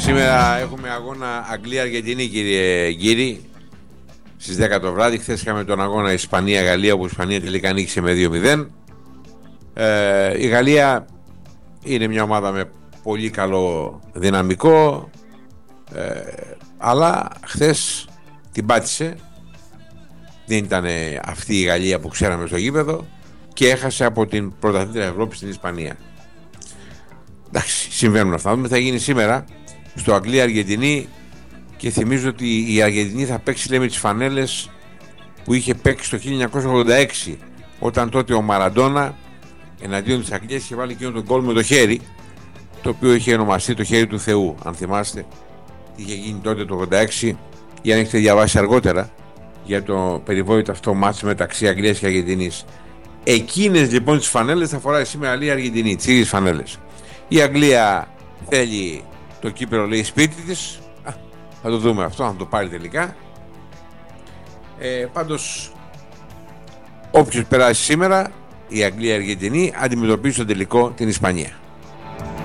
Σήμερα έχουμε αγώνα Αγγλία-Αργεντινή, κύριοι. Στις 10 το βράδυ. Χθες είχαμε τον αγώνα Ισπανία-Γαλλία, όπου η Ισπανία τελικά νίκησε με 2-0. Η Γαλλία είναι μια ομάδα με πολύ καλό δυναμικό, αλλά χθες την πάτησε. Δεν ήταν αυτή η Γαλλία που ξέραμε στο γήπεδο και έχασε από την πρωταθλήτρια Ευρώπη στην Ισπανία. Εντάξει, συμβαίνουν αυτά. Δούμε τι θα γίνει σήμερα στο Αγγλία-Αργεντινή. Και θυμίζω ότι η Αργεντινή θα παίξει, λέει, με τις φανέλες που είχε παίξει το 1986, όταν τότε ο Μαραντόνα εναντίον της Αγγλίας είχε βάλει εκείνο τον γκολ με το χέρι, το οποίο είχε ονομαστεί το χέρι του Θεού. Αν θυμάστε τι είχε γίνει τότε το 86, ή αν έχετε διαβάσει αργότερα για το περιβόητο αυτό μάτς μεταξύ Αγγλίας και Αργεντινής. Εκείνες λοιπόν τις φανέλες θα φοράει σήμερα η Αργεντινή, τις ίδιες φανέλες. Η Αγγλία θέλει το κύπελλο, λέει, σπίτι της. Θα το δούμε αυτό, αν το πάρει τελικά. Πάντως, όποιος περάσει σήμερα, η Αγγλία-Αργεντινή αντιμετωπίζει στο τελικό την Ισπανία.